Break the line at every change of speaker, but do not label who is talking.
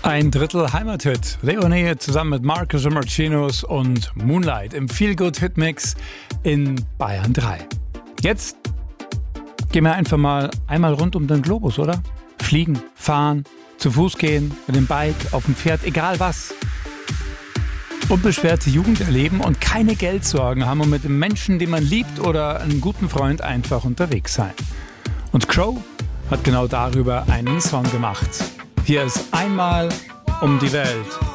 Ein Drittel Heimathit. Leonie zusammen mit Marcus und Marcinus und Moonlight im Feel-Good-Hit-Mix in Bayern 3. Jetzt gehen wir einfach mal einmal rund um den Globus, oder? Fliegen, fahren, zu Fuß gehen, mit dem Bike, auf dem Pferd, egal was. Unbeschwerte Jugend erleben und keine Geldsorgen haben und mit dem Menschen, den man liebt oder einem guten Freund einfach unterwegs sein. Und Crow hat genau darüber einen Song gemacht. Hier ist Einmal um die Welt.